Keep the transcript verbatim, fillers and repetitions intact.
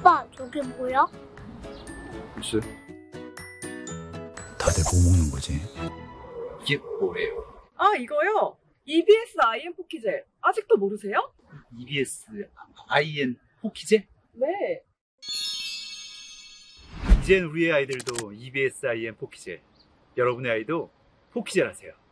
아빠, 저게 뭐야? 글쎄. 다들 뭐 먹는 거지? 이게 뭐래요? 아, 이거요? 이비에스 아이엔 포키젤. 아직도 모르세요? 이비에스 아이엔 포키제? 네. 이젠 우리의 아이들도 이비에스 아이엔 포키제. 여러분의 아이도 포키젤 하세요.